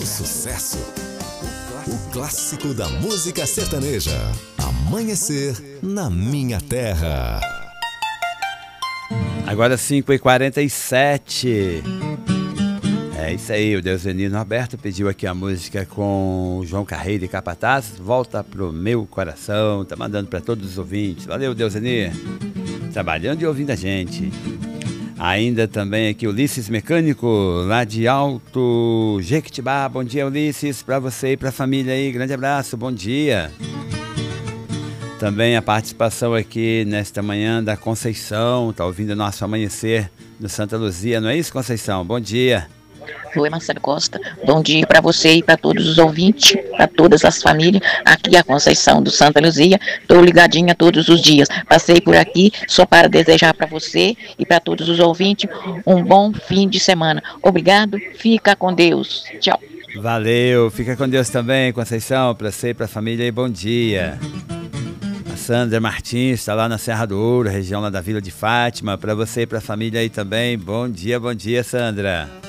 sucesso. O clássico da música sertaneja. Amanhecer na minha terra. Agora 5h47. É isso aí, o Deusenir Norberto pediu aqui a música com o João Carreiro e Capataz. Volta pro meu coração. Tá mandando para todos os ouvintes. Valeu, Deusenir. Trabalhando e ouvindo a gente. Ainda também aqui Ulisses Mecânico, lá de Alto Jequitibá. Bom dia, Ulisses, para você e para a família aí. Grande abraço, bom dia. Também a participação aqui nesta manhã da Conceição. Tá ouvindo o nosso amanhecer no Santa Luzia, não é isso, Conceição? Bom dia. Oi, Marcelo Costa. Bom dia para você e para todos os ouvintes, para todas as famílias. Aqui é a Conceição do Santa Luzia. Estou ligadinha todos os dias. Passei por aqui só para desejar para você e para todos os ouvintes um bom fim de semana. Obrigado. Fica com Deus. Tchau. Valeu. Fica com Deus também, Conceição, para você e para a família. E bom dia. A Sandra Martins está lá na Serra do Ouro, região lá da Vila de Fátima. Para você e para a família aí também. Bom dia, Sandra.